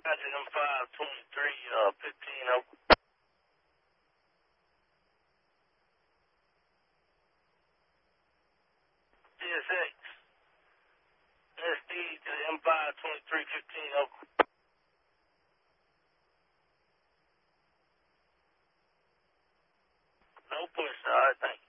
Roger, M523, 15 over. CSX. SD to the M523, 15 over. No push, alright, thank you.